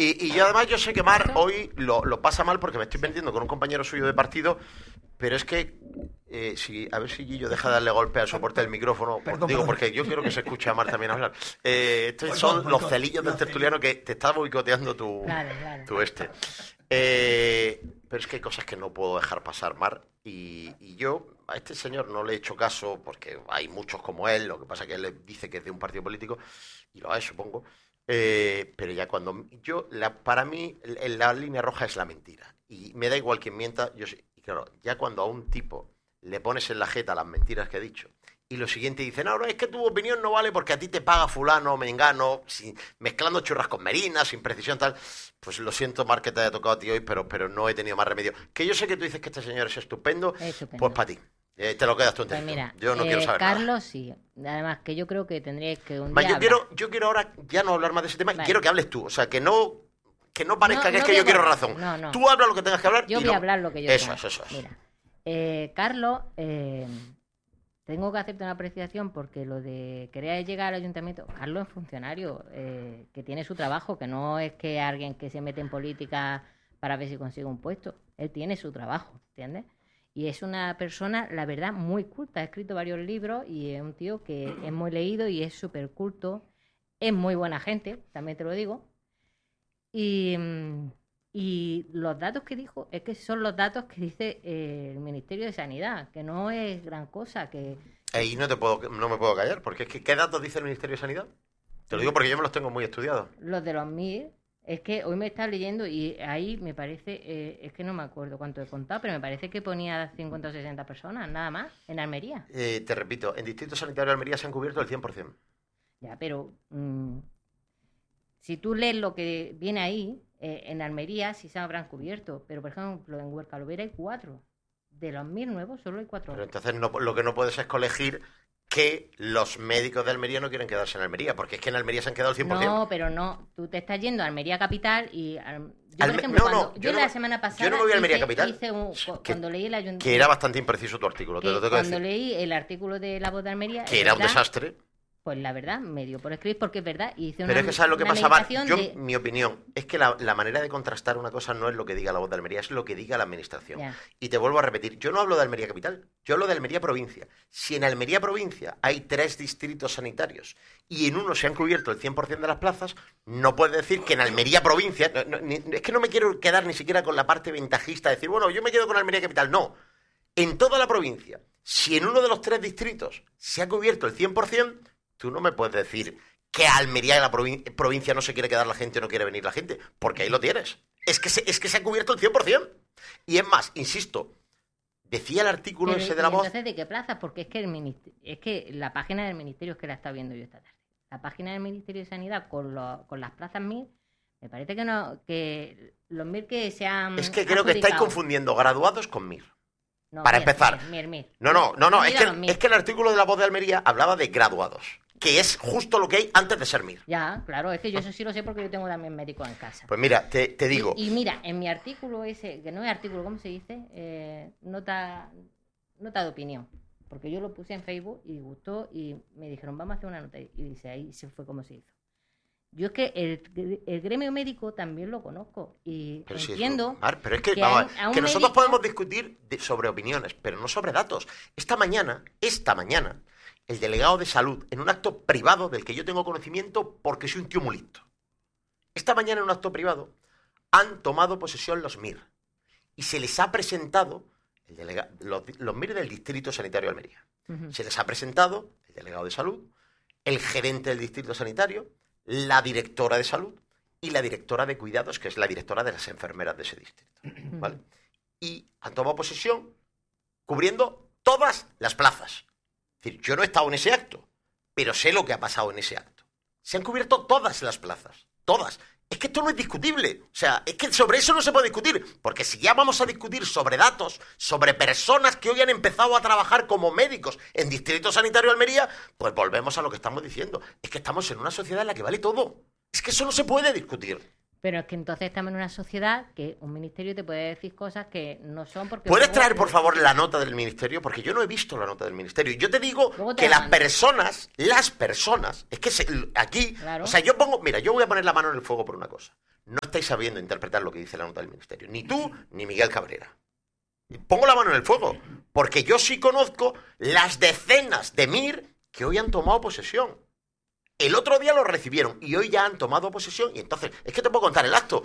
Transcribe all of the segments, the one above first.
Y yo además yo sé que Mar hoy lo pasa mal porque me estoy vendiendo con un compañero suyo de partido, pero es que a ver si Guillo deja de darle golpe al soporte del micrófono, porque yo quiero que se escuche a Mar también hablar. Estos son los celillos del tertuliano que te está boicoteando tu pero es que hay cosas que no puedo dejar pasar, Mar, y yo a este señor no le he hecho caso porque hay muchos como él, lo que pasa es que él dice que es de un partido político, y lo es, supongo. Pero ya cuando para mí la línea roja es la mentira y me da igual quien mienta. Y claro, ya cuando a un tipo le pones en la jeta las mentiras que ha dicho y lo siguiente dice, no, es que tu opinión no vale porque a ti te paga fulano, mengano, mezclando churras con merinas, sin precisión tal, pues lo siento, Marc, que te haya tocado a ti hoy, pero no he tenido más remedio. Que yo sé que tú dices que este señor es estupendo. Pues para ti. Te lo quedas tú enterito. Pues mira, yo no quiero saber Carlos, nada. Sí. Además, que yo creo que tendríais que un día yo quiero ahora ya no hablar más de ese tema. Vale. Quiero que hables tú. O sea, que no parezca que es que yo quiero razón. No. Tú hablas lo que tengas que hablar. Yo voy a hablar lo que yo Eso tenga. es. Mira, Carlos, tengo que hacerte una apreciación porque lo de querer llegar al ayuntamiento, Carlos es funcionario que tiene su trabajo, que no es que alguien que se mete en política para ver si consigue un puesto. Él tiene su trabajo, ¿entiendes? Y es una persona, la verdad, muy culta. Ha escrito varios libros y es un tío que es muy leído y es súper culto. Es muy buena gente, también te lo digo. Y los datos que dijo es que son los datos que dice el Ministerio de Sanidad, que no es gran cosa. Ahí no me puedo callar, porque es que ¿qué datos dice el Ministerio de Sanidad? Te lo digo porque yo me los tengo muy estudiados. Los de los MIR. Es que hoy me estaba leyendo y ahí me parece, es que no me acuerdo cuánto he contado, pero me parece que ponía 50 o 60 personas, nada más, en Almería. Te repito, en Distrito Sanitario de Almería se han cubierto el 100%. Ya, pero si tú lees lo que viene ahí, en Almería sí se habrán cubierto, pero por ejemplo en Huercalovera hay 4. De los 1000 nuevos solo hay 4. Pero entonces lo que no puedes es colegir que los médicos de Almería no quieren quedarse en Almería, porque es que en Almería se han quedado el 100%. No, pero no. Tú te estás yendo a Almería Capital y... Yo, por ejemplo, la semana pasada... Yo no me voy a Almería Capital. Cuando leí el ayuntamiento... Que era bastante impreciso tu artículo, te lo tengo que decir. Cuando leí el artículo de La Voz de Almería... Que era un desastre. Pues la verdad, me dio por escribir porque es verdad. Pero es que ¿sabes lo que pasaba? Mi opinión es que la manera de contrastar una cosa no es lo que diga La Voz de Almería, es lo que diga la administración. Ya. Y te vuelvo a repetir, yo no hablo de Almería Capital, yo hablo de Almería Provincia. Si en Almería Provincia hay 3 distritos sanitarios y en uno se han cubierto el 100% de las plazas, no puedes decir que en Almería Provincia... es que no me quiero quedar ni siquiera con la parte ventajista de decir, bueno, yo me quedo con Almería Capital. No. En toda la provincia, si en uno de los 3 distritos se ha cubierto el 100%... Tú no me puedes decir que a Almería en la provincia no se quiere quedar la gente o no quiere venir la gente, porque ahí lo tienes. Es que se ha cubierto el 100%. Y es más, insisto, decía el artículo ese de La Voz... Entonces, ¿de qué plazas? Porque es que la página del Ministerio es que la está viendo yo esta tarde. La página del Ministerio de Sanidad con las plazas MIR, me parece que no, que los MIR que se han... Es que creo que estáis confundiendo graduados con MIR. No, para empezar. MIR. No, es que el artículo de La Voz de Almería hablaba de graduados, que es justo lo que hay antes de ser MIR. Ya, claro, es que yo eso sí lo sé porque yo tengo también médico en casa. Pues mira, te digo... Y mira, en mi artículo ese, que no es artículo, ¿cómo se dice? Nota de opinión. Porque yo lo puse en Facebook y gustó y me dijeron, vamos a hacer una nota. Y dice, ahí se fue como se hizo. Yo es que el gremio médico también lo conozco y pero entiendo... Pero es que nosotros médico... podemos discutir sobre opiniones, pero no sobre datos. Esta mañana, el delegado de salud, en un acto privado del que yo tengo conocimiento porque soy un tío muy listo, esta mañana en un acto privado han tomado posesión los MIR y se les ha presentado los MIR del Distrito Sanitario de Almería. Uh-huh. Se les ha presentado el delegado de salud, el gerente del Distrito Sanitario, la directora de salud y la directora de cuidados, que es la directora de las enfermeras de ese distrito. ¿Vale? Y han tomado posesión cubriendo todas las plazas. Es decir, yo no he estado en ese acto, pero sé lo que ha pasado en ese acto. Se han cubierto todas las plazas, todas. Es que esto no es discutible. O sea, es que sobre eso no se puede discutir. Porque si ya vamos a discutir sobre datos, sobre personas que hoy han empezado a trabajar como médicos en Distrito Sanitario de Almería, pues volvemos a lo que estamos diciendo. Es que estamos en una sociedad en la que vale todo. Es que eso no se puede discutir. Pero es que entonces estamos en una sociedad que un ministerio te puede decir cosas que no son porque... ¿Puedes traer, por favor, la nota del ministerio? Porque yo no he visto la nota del ministerio. Yo te digo que las personas, es que aquí... Claro. O sea, yo voy a poner la mano en el fuego por una cosa. No estáis sabiendo interpretar lo que dice la nota del ministerio. Ni tú, ni Miguel Cabrera. Pongo la mano en el fuego. Porque yo sí conozco las decenas de MIR que hoy han tomado posesión. El otro día lo recibieron y hoy ya han tomado posesión. Y entonces, es que te puedo contar el acto.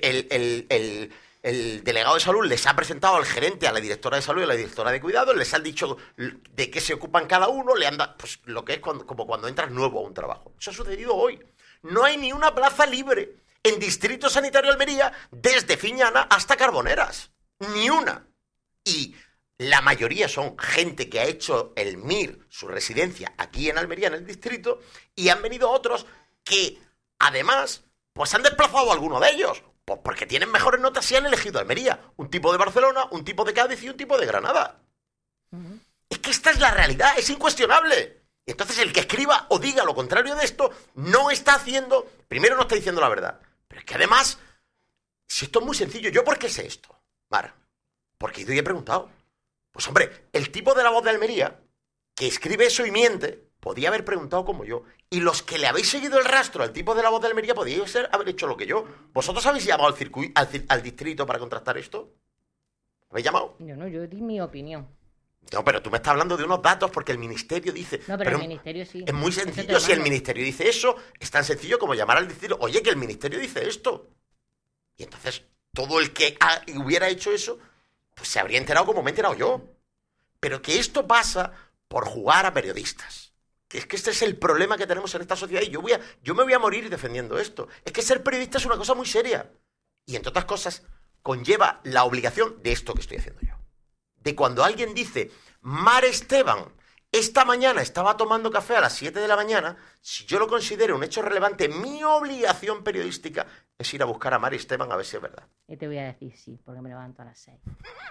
El delegado de salud les ha presentado al gerente, a la directora de salud y a la directora de cuidados, les han dicho de qué se ocupan cada uno, le han dado pues, lo que es como cuando entras nuevo a un trabajo. Eso ha sucedido hoy. No hay ni una plaza libre en Distrito Sanitario Almería desde Fiñana hasta Carboneras. Ni una. Y la mayoría son gente que ha hecho el MIR, su residencia, aquí en Almería, en el distrito, y han venido otros que, además, pues han desplazado a alguno de ellos, pues porque tienen mejores notas y han elegido Almería. Un tipo de Barcelona, un tipo de Cádiz y un tipo de Granada. Es que esta es la realidad, es incuestionable. Y entonces el que escriba o diga lo contrario de esto, no está haciendo... Primero, no está diciendo la verdad. Pero es que además, si esto es muy sencillo, ¿yo por qué sé esto? Mar, porque yo he preguntado. Pues hombre, el tipo de La Voz de Almería, que escribe eso y miente, podía haber preguntado como yo. Y los que le habéis seguido el rastro al tipo de La Voz de Almería podíais haber hecho lo que yo. ¿Vosotros habéis llamado al distrito para contrastar esto? ¿Habéis llamado? Yo di mi opinión. No, pero tú me estás hablando de unos datos porque el ministerio dice... No, pero el ministerio sí. Es muy sencillo. Si el ministerio dice eso, es tan sencillo como llamar al distrito. Oye, que el ministerio dice esto. Y entonces, todo el que hubiera hecho eso... pues se habría enterado como me he enterado yo. Pero que esto pasa por jugar a periodistas. Que es que este es el problema que tenemos en esta sociedad y yo me voy a morir defendiendo esto. Es que ser periodista es una cosa muy seria. Y entre otras cosas, conlleva la obligación de esto que estoy haciendo yo. De cuando alguien dice, Mar Esteban, esta mañana estaba tomando café a las 7 de la mañana, si yo lo considero un hecho relevante, mi obligación periodística es ir a buscar a Mar Esteban a ver si es verdad. Y te voy a decir sí, porque me levanto a las 6.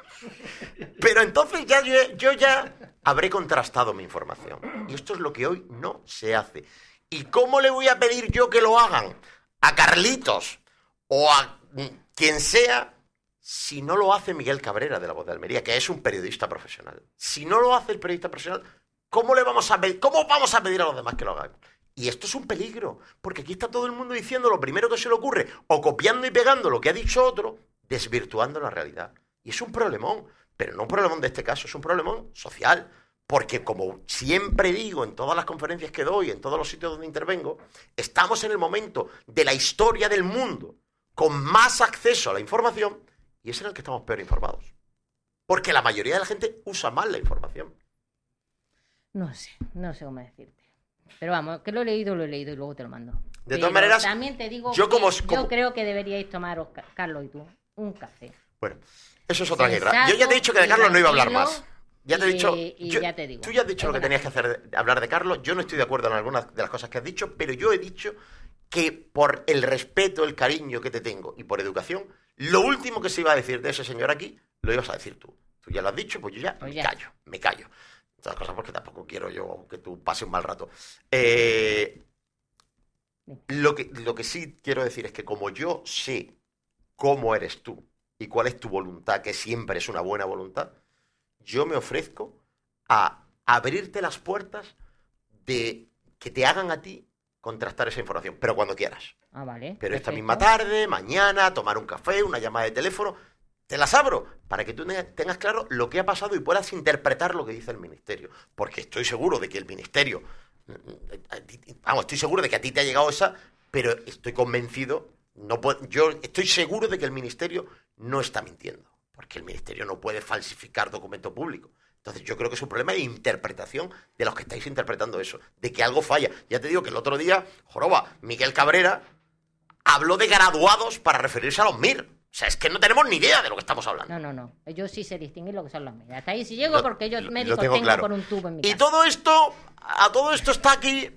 Pero entonces yo ya habré contrastado mi información. Y esto es lo que hoy no se hace. ¿Y cómo le voy a pedir yo que lo hagan a Carlitos o a quien sea si no lo hace Miguel Cabrera de La Voz de Almería, que es un periodista profesional? Si no lo hace el periodista profesional, ¿cómo vamos a pedir a los demás que lo hagan? Y esto es un peligro, porque aquí está todo el mundo diciendo lo primero que se le ocurre, o copiando y pegando lo que ha dicho otro, desvirtuando la realidad. Y es un problemón, pero no un problemón de este caso, es un problemón social. Porque como siempre digo en todas las conferencias que doy, en todos los sitios donde intervengo, estamos en el momento de la historia del mundo con más acceso a la información y es en el que estamos peor informados. Porque la mayoría de la gente usa mal la información. No sé cómo decirte. Pero vamos, que lo he leído y luego te lo mando. De todas maneras, también te digo yo creo que deberíais tomaros, Carlos y tú, un café. Bueno, eso es otra guerra. Yo ya te he dicho que de Carlos no iba a hablar más. Ya te he dicho, ya te digo. Tú ya has dicho lo que tenías que hacer, hablar de Carlos. Yo no estoy de acuerdo en algunas de las cosas que has dicho, pero yo he dicho que por el respeto, el cariño que te tengo y por educación, lo último que se iba a decir de ese señor aquí, lo ibas a decir tú. Tú ya lo has dicho, pues yo ya me callo. Otras cosas porque tampoco quiero yo que tú pases un mal rato. Lo que sí quiero decir es que como yo sé cómo eres tú y cuál es tu voluntad, que siempre es una buena voluntad, yo me ofrezco a abrirte las puertas de que te hagan a ti contrastar esa información, pero cuando quieras. Ah, vale. Pero esta misma tarde, mañana, tomar un café, una llamada de teléfono, te las abro para que tú tengas claro lo que ha pasado y puedas interpretar lo que dice el ministerio. Porque estoy seguro de que el ministerio, estoy seguro de que a ti te ha llegado esa, pero estoy convencido, yo estoy seguro de que el ministerio no está mintiendo. Porque el ministerio no puede falsificar documento público. Entonces yo creo que es un problema de interpretación de los que estáis interpretando eso, de que algo falla. Ya te digo que el otro día, Miguel Cabrera habló de graduados para referirse a los MIR. O sea, es que no tenemos ni idea de lo que estamos hablando. No. Yo sí sé distinguir lo que son los MIR. Hasta ahí sí llego porque yo médicos tengo claro. Por un tubo en mi casa. Y a todo esto está aquí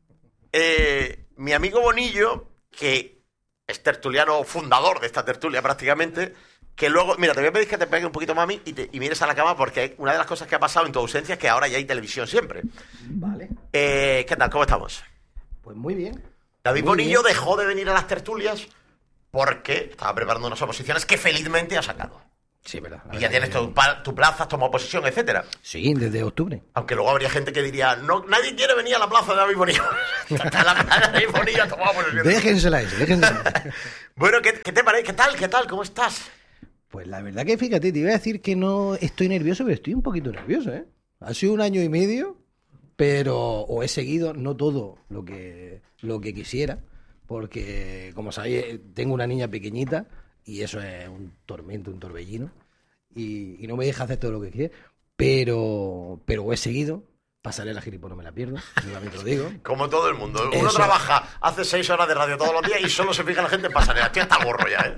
mi amigo Bonillo, que es tertuliano fundador de esta tertulia prácticamente, que luego, mira, te voy a pedir que te pegue un poquito, mami, y mires a la cama porque una de las cosas que ha pasado en tu ausencia es que ahora ya hay televisión siempre. Vale. ¿Qué tal? ¿Cómo estamos? Pues muy bien. David Bonillo dejó de venir a las tertulias porque estaba preparando unas oposiciones que felizmente ha sacado. Sí, verdad. Y ya tienes tu plaza, has tomado posesión, etcétera. Sí, desde octubre. Aunque luego habría gente que diría, no, nadie quiere venir a la plaza de David Bonillo. Está la plaza de David Bonillo, tomado posesión. Déjensela eso. Bueno, ¿qué te parece? ¿Qué tal? ¿Cómo estás? Pues la verdad que fíjate, te iba a decir que no estoy nervioso, pero estoy un poquito nervioso, ¿eh? Ha sido 1 año y medio, pero he seguido no todo lo que quisiera, porque, como sabéis, tengo una niña pequeñita y eso es un tormento, un torbellino, y no me deja hacer todo lo que quiere, pero he seguido. Pasaré la gilipollas, no me la pierdo, nuevamente lo digo. Como todo el mundo. Uno trabaja, hace 6 horas de radio todos los días y solo se fija la gente en pasarela. Estoy hasta el gorro ya,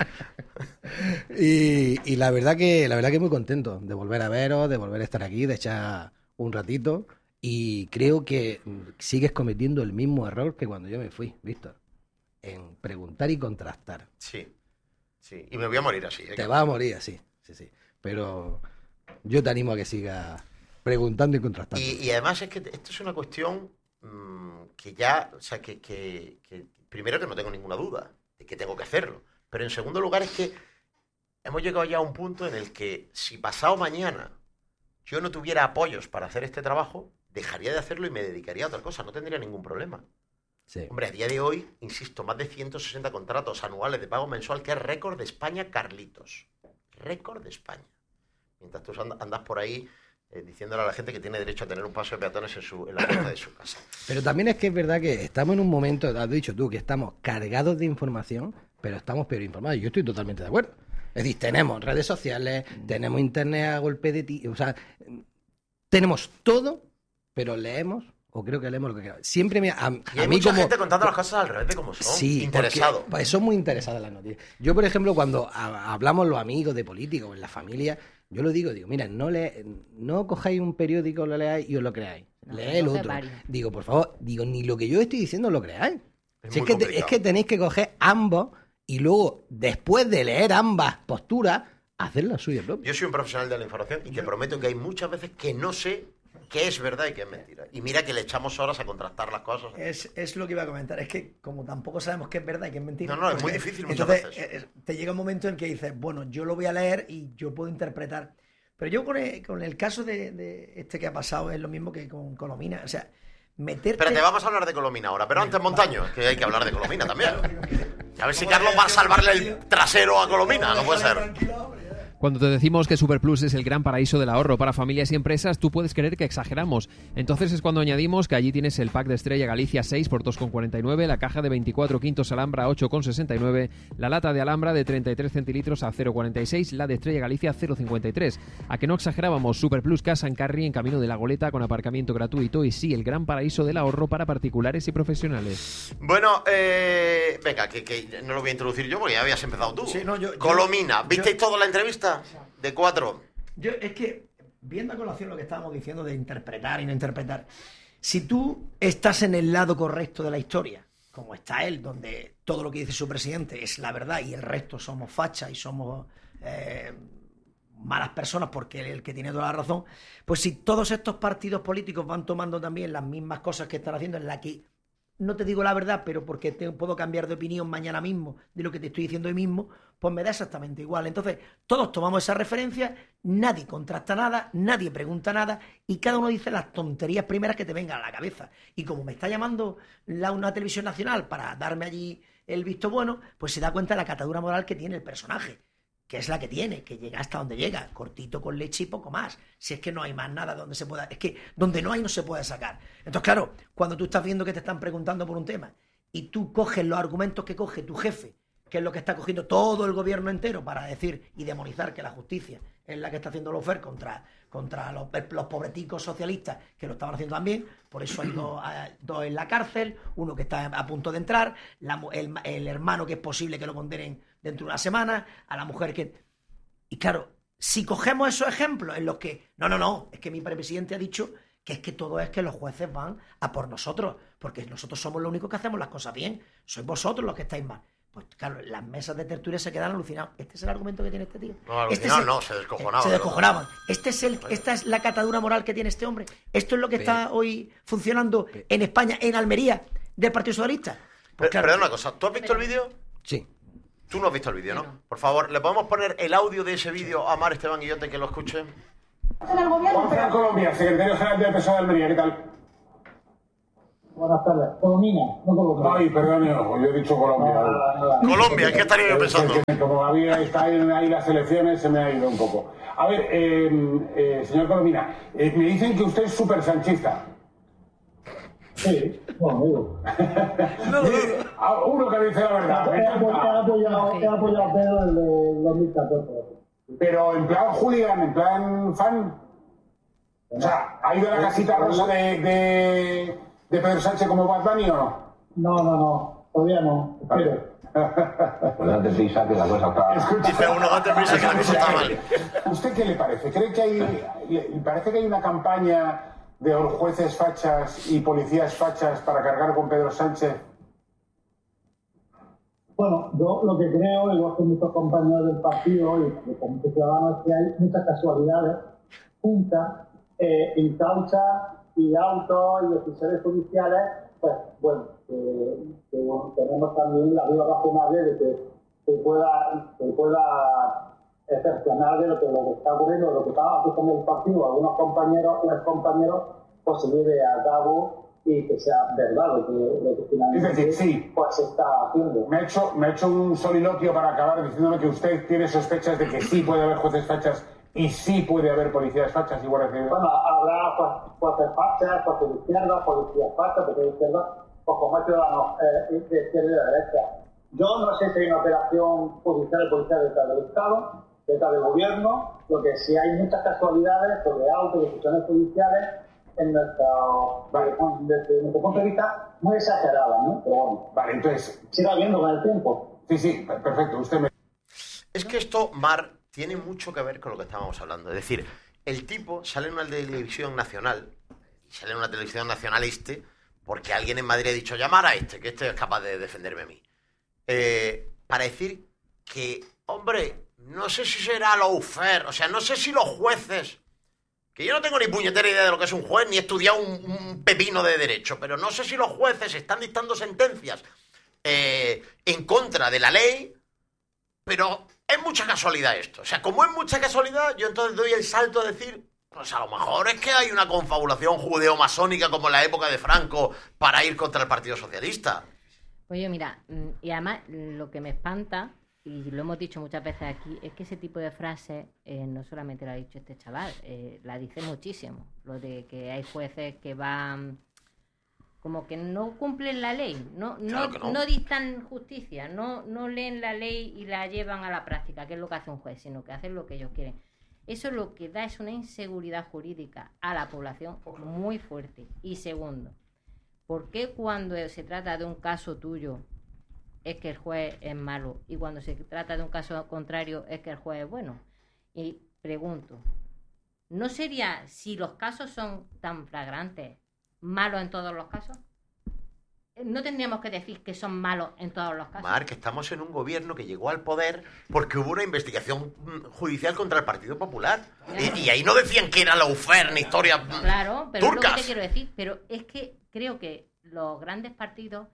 ¿eh? Y la verdad que muy contento de volver a veros, de volver a estar aquí, de echar un ratito. Y creo que sigues cometiendo el mismo error que cuando yo me fui, Víctor. En preguntar y contrastar. Sí. Y me voy a morir así. Te vas a morir así, sí. Pero yo te animo a que sigas preguntando y contrastando. Y además es que esto es una cuestión que ya, o sea, que primero que no tengo ninguna duda de que tengo que hacerlo, pero en segundo lugar es que hemos llegado ya a un punto en el que si pasado mañana yo no tuviera apoyos para hacer este trabajo, dejaría de hacerlo y me dedicaría a otra cosa, no tendría ningún problema. Sí. Hombre, a día de hoy, insisto, más de 160 contratos anuales de pago mensual, que es récord de España, Carlitos. Récord de España. Mientras tú andas por ahí diciéndole a la gente que tiene derecho a tener un paso de peatones en la puerta de su casa. Pero también es que es verdad que estamos en un momento, has dicho tú, que estamos cargados de información, pero estamos peor informados. Yo estoy totalmente de acuerdo. Es decir, tenemos redes sociales, tenemos internet a golpe de ti, o sea, tenemos todo, pero leemos, o creo que leemos lo que queramos. Siempre a mí mucha como gente contando las cosas al revés de como son. Sí, interesado. Pues son muy interesadas las noticias. Yo, por ejemplo, cuando hablamos los amigos de política o en la familia, yo lo digo, mira, no cojáis un periódico, lo leáis y os lo creáis. Leed el otro. Digo, por favor, ni lo que yo estoy diciendo lo creáis. Es que tenéis que coger ambos y luego, después de leer ambas posturas, hacer la suya propia. Yo soy un profesional de la información y te prometo que hay muchas veces que no sé qué es verdad y qué es mentira. Y mira que le echamos horas a contrastar las cosas. Es lo que iba a comentar. Es que como tampoco sabemos qué es verdad y qué es mentira... No, es muy difícil muchas veces. Te llega un momento en que dices, bueno, yo lo voy a leer y yo puedo interpretar. Pero yo con el caso de este que ha pasado es lo mismo que con Colomina. O sea, meterte... Espérate, vamos a hablar de Colomina ahora. Pero antes, Montaño, que hay que hablar de Colomina también. A ver si Carlos va a salvarle el trasero a Colomina. No puede ser. Cuando te decimos que Superplus es el gran paraíso del ahorro para familias y empresas, tú puedes creer que exageramos. Entonces es cuando añadimos que allí tienes el pack de Estrella Galicia 6 por 2,49, la caja de 24 quintos Alhambra a 8,69, la lata de Alhambra de 33 centilitros a 0,46, la de Estrella Galicia 0,53. ¿A que no exagerábamos? Superplus Casa en Carri, en camino de La Goleta, con aparcamiento gratuito y sí, el gran paraíso del ahorro para particulares y profesionales. Bueno, venga, que no lo voy a introducir yo porque ya habías empezado tú. Sí, no, Colomina, ¿visteis toda la entrevista? De 4. Es que, viendo a colación lo que estábamos diciendo de interpretar y no interpretar, si tú estás en el lado correcto de la historia, como está él, donde todo lo que dice su presidente es la verdad y el resto somos fachas y somos malas personas porque él es el que tiene toda la razón, pues si todos estos partidos políticos van tomando también las mismas cosas que están haciendo, en la que no te digo la verdad, pero porque puedo cambiar de opinión mañana mismo de lo que te estoy diciendo hoy mismo, pues me da exactamente igual. Entonces, todos tomamos esa referencia, nadie contrasta nada, nadie pregunta nada y cada uno dice las tonterías primeras que te vengan a la cabeza. Y como me está llamando una televisión nacional para darme allí el visto bueno, pues se da cuenta de la catadura moral que tiene el personaje, que es la que tiene, que llega hasta donde llega, cortito con leche y poco más. Si es que no hay más nada donde se pueda... Es que donde no hay no se puede sacar. Entonces, claro, cuando tú estás viendo que te están preguntando por un tema y tú coges los argumentos que coge tu jefe, que es lo que está cogiendo todo el gobierno entero para decir y demonizar que la justicia es la que está haciendo los FER contra los pobreticos socialistas que lo estaban haciendo también, por eso hay dos en la cárcel, uno que está a punto de entrar, el hermano que es posible que lo condenen dentro de una semana, a la mujer que... Y claro, si cogemos esos ejemplos en los que... No, es que mi presidente ha dicho que es que todo es que los jueces van a por nosotros, porque nosotros somos los únicos que hacemos las cosas bien, sois vosotros los que estáis mal. Pues claro, las mesas de tertulia se quedan alucinadas. Este es el argumento que tiene este tío. No, alucinado se descojonaban. Se descojonaban. Esta es la catadura moral que tiene este hombre. Esto es lo que está hoy funcionando en España, en Almería, del Partido Socialista. Pues claro, perdona una cosa, ¿tú has visto el vídeo? Sí. Tú no has visto el vídeo, ¿no? Por favor, ¿le podemos poner el audio de ese vídeo a Mar, Esteban y Yote que lo escuchen? En el gobierno. Juan Fran Colombia, secretario general del PSOE de Almería, ¿qué tal? Buenas tardes. Colombia, no Colombia. Ay, perdón, yo he dicho Colombia. Colombia, ¿qué estaría yo pensando? Como está ahí las elecciones, se me ha ido un poco. A ver, señor Colomina, me dicen que usted es súper sanchista. Sí, no, amigo. Uno que dice la verdad. He apoyado a Pedro en el 2014. Pero en plan hooligan, en plan fan. O sea, ¿ha ido a la casita rosa de Pedro Sánchez como Bad Bunny o no? No, todavía no. Espero. Pues antes de Isa, que la cosa está... Dice uno antes de Isa que la cosa está mal. ¿Usted qué le parece? ¿Cree que parece que hay una campaña de jueces fachas y policías fachas para cargar con Pedro Sánchez? Bueno, yo lo que creo, igual que muchos compañeros del partido y de muchos ciudadanos, es que hay muchas casualidades juntas en causas y autos y decisiones judiciales, pues bueno, tenemos también la vida razonable de que se pueda excepcionar de lo que está ocurriendo, lo que está haciendo el partido, algunos compañeros y compañeros, pues se lleve a cabo y que sea verdad lo que finalmente es decir, sí, pues se está haciendo. Me ha hecho un soliloquio para acabar diciéndome que usted tiene sospechas de que sí puede haber jueces fachas y sí puede haber policías fachas igual que... Bueno, habrá jueces fachas, jueces de izquierda, policías fachas, porque de izquierda, pues como hay ciudadanos de izquierda y de derecha. Yo no sé si hay una operación judicial y policial detrás del Estado, detrás del gobierno, lo que sí hay muchas casualidades sobre autos, decisiones judiciales, desde nuestro punto de vista, muy exageradas, ¿no? Pero bueno, vale, entonces... siga viendo con el tiempo. Sí, perfecto, usted me... Es que esto, Mar, tiene mucho que ver con lo que estábamos hablando. Es decir, el tipo sale en una televisión nacional, y sale en una televisión nacional porque alguien en Madrid ha dicho, llamar a que este es capaz de defenderme a mí. Para decir que, hombre, no sé si será lawfare, o sea, no sé si los jueces, que yo no tengo ni puñetera idea de lo que es un juez, ni he estudiado un pepino de derecho, pero no sé si los jueces están dictando sentencias en contra de la ley, pero es mucha casualidad esto. O sea, como es mucha casualidad, yo entonces doy el salto a decir, pues a lo mejor es que hay una confabulación judeo-masónica como en la época de Franco para ir contra el Partido Socialista. Oye, mira, y además lo que me espanta, y lo hemos dicho muchas veces aquí, es que ese tipo de frases no solamente lo ha dicho este chaval, la dice muchísimo. Lo de que hay jueces que van como que no cumplen la ley, no dictan justicia, no leen la ley y la llevan a la práctica, que es lo que hace un juez, sino que hacen lo que ellos quieren. Eso lo que da es una inseguridad jurídica a la población muy fuerte. Y segundo, ¿por qué cuando se trata de un caso tuyo es que el juez es malo y cuando se trata de un caso contrario es que el juez es bueno? Y pregunto, ¿no sería, si los casos son tan flagrantes, malos en todos los casos? ¿No tendríamos que decir que son malos en todos los casos? Mar, que estamos en un gobierno que llegó al poder porque hubo una investigación judicial contra el Partido Popular. Y ahí no decían que era lawfare ni historia claro, pero turcas. Es lo que te quiero decir. Pero es que creo que los grandes partidos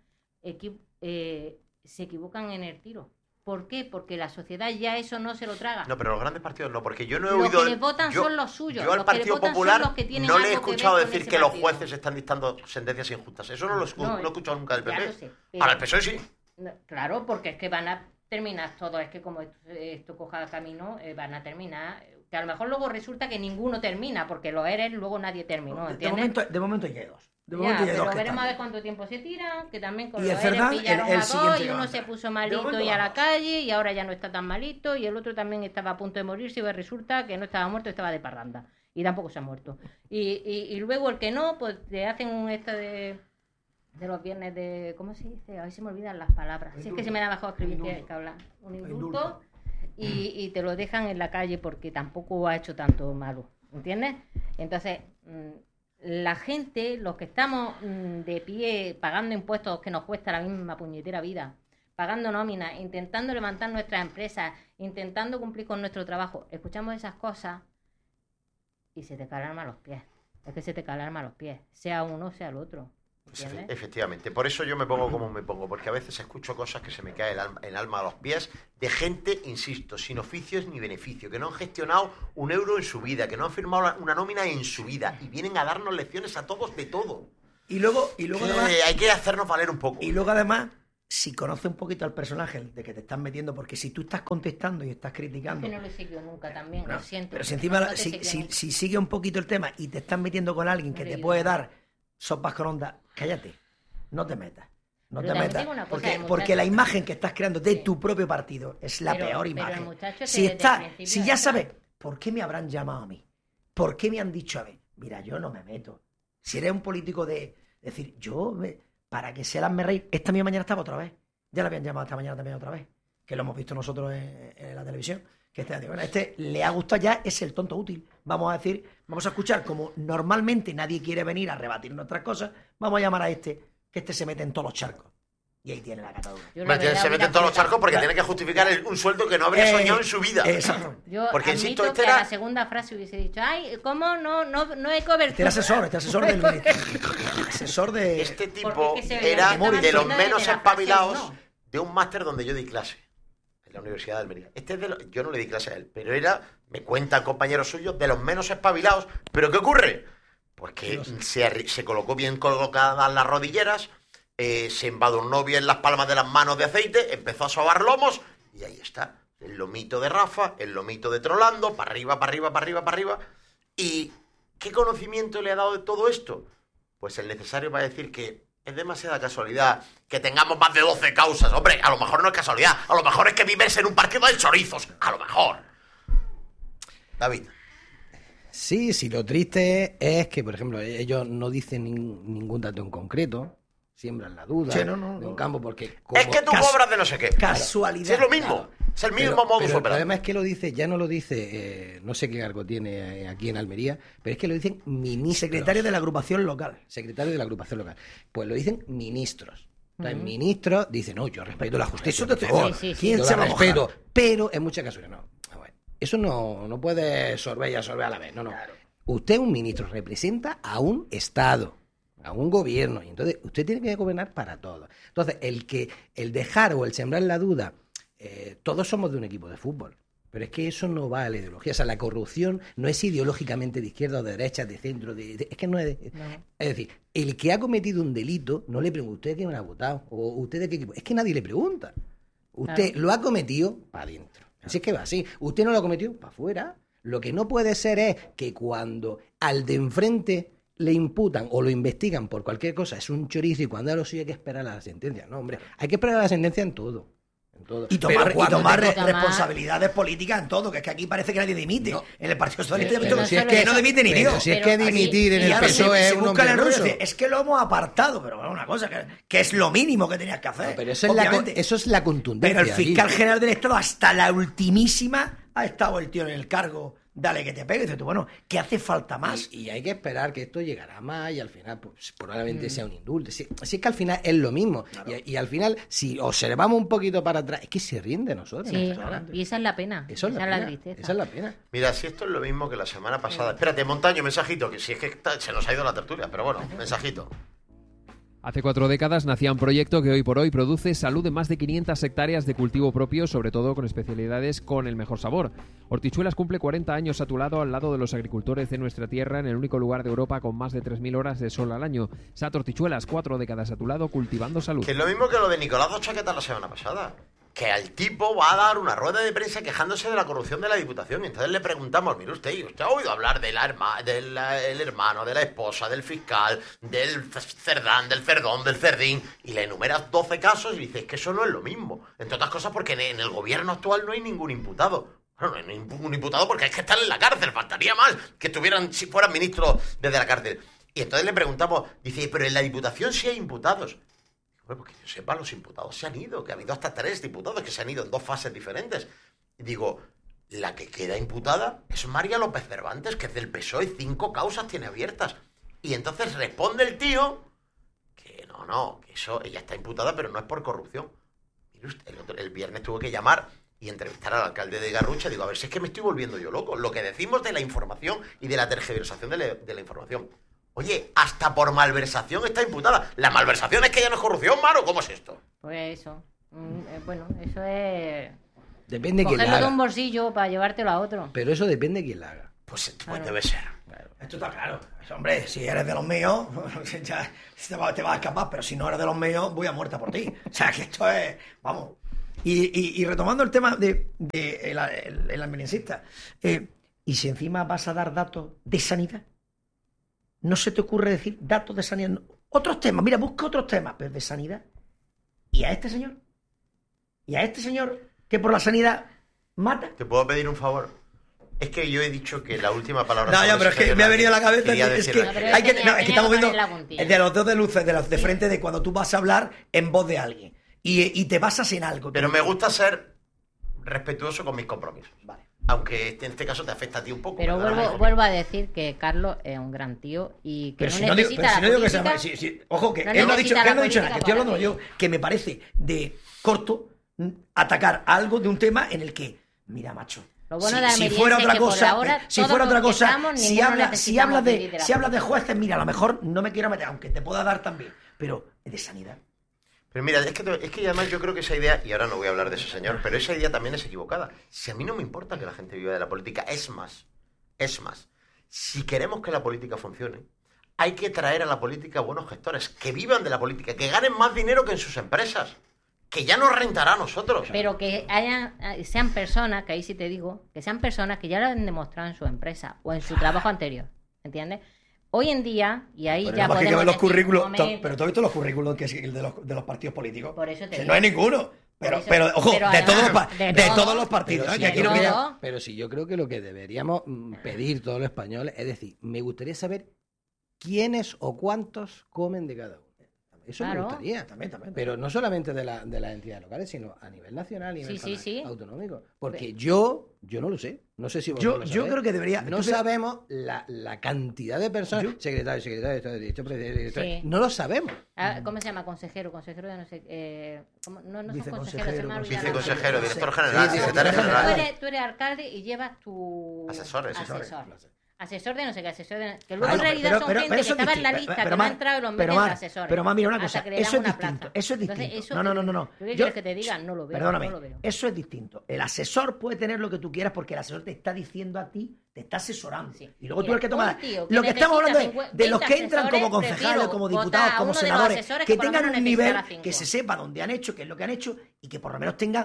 se equivocan en el tiro. ¿Por qué? Porque la sociedad ya eso no se lo traga. No, pero los grandes partidos no, porque yo no he oído... Los que les votan son los suyos. Yo al Partido Popular no le he escuchado decir que los jueces están dictando sentencias injustas. Eso no lo he escuchado nunca del PP. Sé, pero... Ahora el PSOE sí. Claro, porque es que van a terminar todos. Es que como esto coja camino, van a terminar... Que a lo mejor luego resulta que ninguno termina, porque lo eres, luego nadie terminó, ¿entiendes? De momento hay dos. Pero veremos a ver cuánto tiempo se tiran, que también con los ERE pillaron a dos y uno se puso malito y a la calle y ahora ya no está tan malito y el otro también estaba a punto de morirse y resulta que no estaba muerto, estaba de parranda y tampoco se ha muerto. Y luego el que no, pues te hacen un de los viernes de... ¿Cómo se dice? A ver si me olvidan las palabras. Si es que se me da mejor escribir que hablar. Un indulto y te lo dejan en la calle porque tampoco ha hecho tanto malo, ¿entiendes? Entonces... la gente, los que estamos de pie pagando impuestos que nos cuesta la misma puñetera vida, pagando nóminas, intentando levantar nuestras empresas, intentando cumplir con nuestro trabajo, escuchamos esas cosas y se te calarma los pies. Es que se te calarma los pies, sea uno, sea el otro. ¿Entiendes? Efectivamente, por eso yo me pongo como me pongo, porque a veces escucho cosas que se me cae el alma a los pies de gente, insisto, sin oficios ni beneficio, que no han gestionado un euro en su vida, que no han firmado una nómina en su vida y vienen a darnos lecciones a todos de todo. Y luego además, hay que hacernos valer un poco. Y luego además, si conoces un poquito al personaje de que te estás metiendo, porque si tú estás contestando y estás criticando... Que no le siguió nunca también, lo siento. Pero si encima, si sigue un poquito el tema y te estás metiendo con alguien que te puede dar sopas con onda, cállate, no te metas. No te metas. Porque la imagen que estás creando de tu propio partido es la peor imagen. Si ya sabes, ¿por qué me habrán llamado a mí? ¿Por qué me han dicho a mí? Mira, yo no me meto. Si eres un político de decir, para que se las me reír, esta misma mañana estaba otra vez. Ya la habían llamado esta mañana también otra vez. Que lo hemos visto nosotros en la televisión. Que este le ha gustado ya, es el tonto útil. Vamos a escuchar como normalmente nadie quiere venir a rebatir nuestras cosas, vamos a llamar a que se mete en todos los charcos. Y ahí tiene la catadura. Se mete en todos los charcos porque tiene que justificar un sueldo que no habría soñado en su vida. Exacto. Yo porque insisto, que a la segunda frase hubiese dicho, ay, ¿cómo no hay cobertura? Este asesor del asesor de... Este tipo era de los menos espabilados de un máster donde yo di clase. En la Universidad de Almería. Yo no le di clase a él, pero me cuentan compañeros suyos, de los menos espabilados. ¿Pero qué ocurre? Pues que se colocó bien colocadas las rodilleras, se embadurnó bien las palmas de las manos de aceite, empezó a sobar lomos, y ahí está. El lomito de Rafa, el lomito de Trolando, para arriba, para arriba, para arriba, para arriba. ¿Y qué conocimiento le ha dado de todo esto? Pues el necesario para decir que es demasiada casualidad que tengamos más de 12 causas. Hombre, a lo mejor no es casualidad. A lo mejor es que vives en un partido de chorizos. A lo mejor. David. Sí, lo triste es que, por ejemplo, ellos no dicen ningún dato en concreto. Siembran la duda de un campo porque... Es que tú cobras de no sé qué. Casualidad. Sí, es lo mismo. Claro. Es el mismo modus operandi. El problema es que ya no lo dice, no sé qué cargo tiene aquí en Almería, pero es que lo dicen ministros. Secretario de la agrupación local. Pues lo dicen ministros. Entonces, ministros dicen, no, yo respeto la justicia. Eso te favor. ¿Quién se va a respeto? Pero en muchas ocasiones no. Bueno, eso no puede sorber a la vez. No. Claro. Usted, un ministro, representa a un Estado, a un gobierno, y entonces usted tiene que gobernar para todos. Entonces, el dejar o el sembrar la duda, todos somos de un equipo de fútbol, pero es que eso no va a la ideología. O sea, la corrupción no es ideológicamente de izquierda o de derecha, de centro, es que no es... Es decir, el que ha cometido un delito, no le pregunta, ¿usted quién ha votado? ¿O usted de qué equipo? Es que nadie le pregunta. Usted lo ha cometido para adentro. Así es que va así. Usted no lo ha cometido para afuera. Lo que no puede ser es que cuando al de enfrente le imputan o lo investigan por cualquier cosa es un chorizo y cuando a lo suyo hay que esperar a la sentencia. No, hombre, hay que esperar a la sentencia en todo. Y tomar responsabilidades políticas en todo, que es que aquí parece que nadie dimite. No. En el Partido Socialista no dimite ni Dios. Si es que dimitir en el PSOE es un hombre ruso. Es que lo hemos apartado, pero bueno, una cosa que es lo mínimo que tenías que hacer. No, pero eso es la contundencia. Pero el fiscal general del Estado hasta la ultimísima ha estado el tío en el cargo. Dale que te pegue, y dices tú, bueno, ¿qué hace falta más? Y hay que esperar que esto llegará más y al final pues, probablemente sea un indulto. Si es que al final es lo mismo. Claro. Y al final, si observamos un poquito para atrás, es que se ríen de nosotros. Sí, y esa es la pena. Esa es la tristeza. Esa es la pena. Mira, si esto es lo mismo que la semana pasada. Espérate, Montaño, mensajito, que si es que se nos ha ido la tertulia, pero bueno, mensajito. Hace 4 décadas nacía un proyecto que hoy por hoy produce salud de más de 500 hectáreas de cultivo propio, sobre todo con especialidades con el mejor sabor. Hortichuelas cumple 40 años a tu lado, al lado de los agricultores de nuestra tierra, en el único lugar de Europa con más de 3.000 horas de sol al año. SAT Hortichuelas, 4 décadas a tu lado, cultivando salud. Que es lo mismo que lo de Nicolás Dos Chaquetas la semana pasada. Que al tipo va a dar una rueda de prensa quejándose de la corrupción de la Diputación. Y entonces le preguntamos, mire usted ha oído hablar del hermano, de la esposa, del fiscal, del cerdán, del cerdón, del cerdín, y le enumeras 12 casos y dices que eso no es lo mismo. Entre otras cosas porque en el gobierno actual no hay ningún imputado. Bueno, no hay ningún imputado porque hay que estar en la cárcel. Faltaría más que estuvieran, si fueran ministros desde la cárcel. Y entonces le preguntamos, dice, pero en la Diputación sí hay imputados. Bueno, porque yo sepa, los imputados se han ido, que ha habido hasta 3 diputados que se han ido en 2 fases diferentes. Y digo, la que queda imputada es María López Cervantes, que es del PSOE, 5 causas tiene abiertas. Y entonces responde el tío que que eso, ella está imputada, pero no es por corrupción. Mire usted, el viernes tuve que llamar y entrevistar al alcalde de Garrucha. Digo, a ver si es que me estoy volviendo yo loco. Lo que decimos de la información y de la tergiversación de la información. Oye, hasta por malversación está imputada. La malversación es que ya no es corrupción, mano. ¿Cómo es esto? Pues eso. Bueno, eso es... Depende de quién la cogerlo de haga. un bolsillo para llevártelo a otro. Pero eso depende de quién la haga. Pues Claro. debe ser. Esto está claro. Hombre, si eres de los míos, ya te vas a escapar, pero si no eres de los míos, voy a muerta por ti. O sea, que esto es... Vamos. Y retomando el tema de el almeriense, ¿y si encima vas a dar datos de sanidad? ¿No se te ocurre decir datos de sanidad? No. Otros temas, mira, busca otros temas, pero de sanidad. ¿Y a este señor? ¿Y a este señor que por la sanidad mata? ¿Te puedo pedir un favor? Es que yo he dicho que la última palabra... No, pero es que me ha venido a la cabeza quería es que, decirla. hay que, no, es que estamos viendo poner la puntilla. de los dos de luces, de los de frente, de cuando tú vas a hablar en voz de alguien y te basas en algo. Pero me gusta ser respetuoso con mis compromisos. Vale. Aunque en este caso te afecta a ti un poco. Pero perdóname. vuelvo a decir que Carlos es un gran tío y que Pero no si no digo, necesita pero si no digo que la sea... política. Ojo, que no él no ha dicho, necesita que él la no ha dicho nada, que estoy política hablando para yo, que me parece de corto atacar algo de un tema en el que, mira, macho, Lo bueno de si Almeriense fuera es otra que por cosa, ahora si todos fuera otra los que cosa, estamos, si ninguno hablas necesitamos de, vivir de la si hablas de política. jueces, mira, a lo mejor no me quiero meter, aunque te pueda dar también, pero de sanidad. Pero mira, es que además yo creo que esa idea, y ahora no voy a hablar de ese señor, pero esa idea también es equivocada. Si a mí no me importa que la gente viva de la política, es más, si queremos que la política funcione, hay que traer a la política buenos gestores, que vivan de la política, que ganen más dinero que en sus empresas, que ya nos rentará a nosotros. Pero que sean personas, que ahí sí te digo, que sean personas que ya lo han demostrado en su empresa o en su trabajo anterior, ¿entiendes? Hoy en día, y ahí Pero ya nada más que podemos ver los decir, currículos, un momento, pero tú has visto los currículos de los partidos políticos. Por eso te Que digo. no hay ninguno. Pero, eso- ojo, pero de además, todos los partidos. Pero ¿eh? si Que aquí de no queda- todo. Pero si yo creo que lo que deberíamos pedir todos los españoles es decir, me gustaría saber quiénes o cuántos comen de cada uno. Eso Claro. me gustaría. También. Pero no solamente de las entidades locales, sino a nivel nacional y a Sí, nivel sí. autonómico. Porque yo no lo sé. No sé si vosotros lo Yo sabéis. creo que debería... No sabemos la cantidad de personas. Secretario, Sí. no lo sabemos. ¿Cómo se llama? Consejero de no sé... no son Viceconsejero, consejeros, se me ha olvidado. Viceconsejero, director general, Sí, secretario director general. Tú eres alcalde y llevas tu... Asesores. Asesor de no sé qué, asesor de... Que luego Ay, en realidad son gente que eso es estaba en la distinto. lista, que no ha Mar, entrado y los pero meten de Mar, asesores. Pero más, mira una hasta cosa, que le dan eso es una distinto. plaza. Eso es Entonces, distinto. eso- No. ¿Qué quieres que te diga? No lo veo. Perdóname, no lo veo. eso es distinto. El asesor puede tener lo que tú quieras porque el asesor te está diciendo a ti, te está asesorando. Sí. Y luego tú Mira, eres que tomas. un tío que Lo que estamos hablando necesita es de los 20 que entran como asesores, concejales, prefiero como votar diputados, a como uno de los senadores, asesores que que por lo tengan menos un necesita nivel, las 5. que se sepa dónde han hecho, qué es lo que han hecho y que por lo menos tengan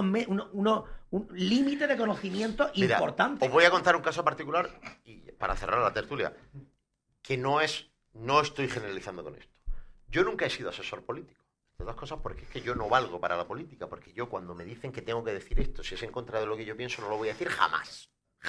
un límite de conocimiento Mira, importante. os voy a contar un caso particular y para cerrar la tertulia, que no estoy generalizando con esto. Yo nunca he sido asesor político. De dos cosas, porque es que yo no valgo para la política, porque yo cuando me dicen que tengo que decir esto, si es en contra de lo que yo pienso, no lo voy a decir jamás.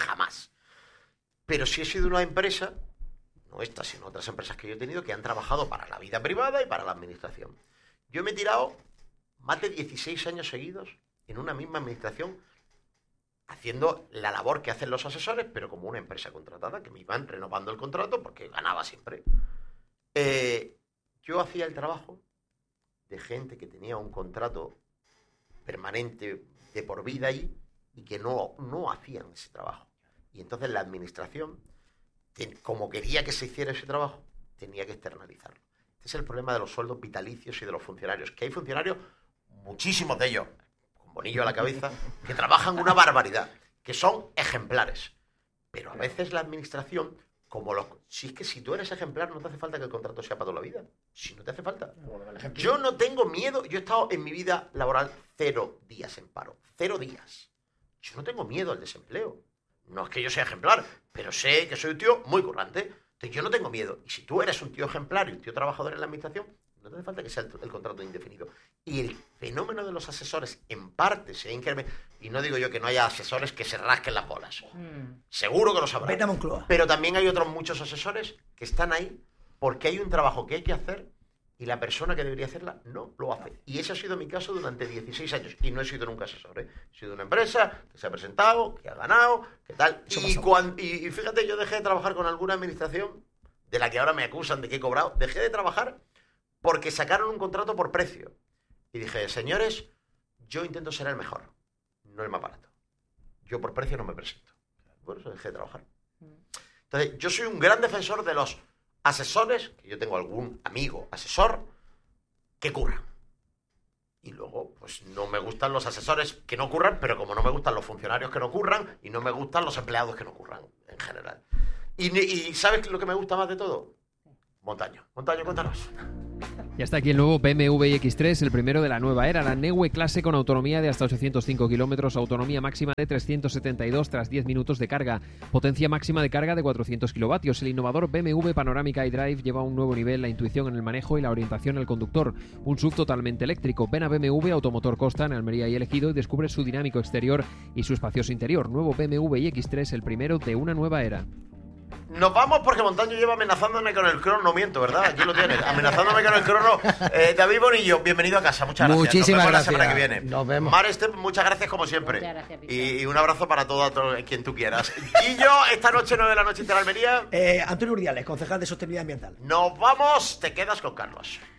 Pero sí he sido una empresa, no esta, sino otras empresas que yo he tenido, que han trabajado para la vida privada y para la administración. Yo me he tirado más de 16 años seguidos en una misma administración, haciendo la labor que hacen los asesores, pero como una empresa contratada, que me iban renovando el contrato porque ganaba siempre. Yo hacía el trabajo de gente que tenía un contrato permanente de por vida ahí y que no hacían ese trabajo. Y entonces la administración, como quería que se hiciera ese trabajo, tenía que externalizarlo. Este es el problema de los sueldos vitalicios y de los funcionarios, que hay funcionarios, muchísimos de ellos, con Bonillo a la cabeza, que trabajan una barbaridad, que son ejemplares. Pero a veces la administración, si es que si tú eres ejemplar, no te hace falta que el contrato sea para toda la vida. Si no te hace falta. Yo no tengo miedo. Yo he estado en mi vida laboral 0 días en paro. 0 días. Yo no tengo miedo al desempleo. No es que yo sea ejemplar, pero sé que soy un tío muy currante. Entonces yo no tengo miedo. Y si tú eres un tío ejemplar y un tío trabajador en la administración, no te hace falta que sea el contrato indefinido. Y el fenómeno de los asesores, en parte, se ha incrementado. Y no digo yo que no haya asesores que se rasquen las bolas. Seguro que los habrá. Vete a Moncloa. Pero también hay otros muchos asesores que están ahí porque hay un trabajo que hay que hacer y la persona que debería hacerla no lo hace. Y ese ha sido mi caso durante 16 años. Y no he sido nunca asesor, ¿eh? He sido una empresa que se ha presentado, que ha ganado, que tal. Y fíjate, yo dejé de trabajar con alguna administración de la que ahora me acusan de que he cobrado. Dejé de trabajar porque sacaron un contrato por precio. Y dije, señores, yo intento ser el mejor, no el más barato. Yo por precio no me presento. Por eso dejé de trabajar. Entonces, yo soy un gran defensor de los asesores, que yo tengo algún amigo asesor, que curran. Y luego, pues no me gustan los asesores que no curran, pero como no me gustan los funcionarios que no curran, y no me gustan los empleados que no curran, en general. ¿Y sabes lo que me gusta más de todo? Montaño, cuéntanos. Ya está aquí el nuevo BMW iX3, el primero de la nueva era, la Neue Clase con autonomía de hasta 805 kilómetros, autonomía máxima de 372 tras 10 minutos de carga, potencia máxima de carga de 400 kilovatios. El innovador BMW Panoramica iDrive lleva a un nuevo nivel la intuición en el manejo y la orientación al conductor. Un SUV totalmente eléctrico. Ven a BMW Automotor Costa en Almería y El Ejido y descubre su dinámico exterior y su espacioso interior. Nuevo BMW iX3, el primero de una nueva era. Nos vamos porque Montaño lleva amenazándome con el crono, no miento, ¿verdad? Aquí lo tienes, amenazándome con el crono. David Bonillo, bienvenido a casa, muchas gracias. Muchísimas gracias. La semana que viene. Nos vemos. Mar Estep, muchas gracias como siempre. Muchas gracias, y un abrazo para todo quien tú quieras. Y yo, esta noche 9 de la noche en Almería. Antonio Urdiales, concejal de Sostenibilidad Ambiental. Nos vamos, te quedas con Carlos.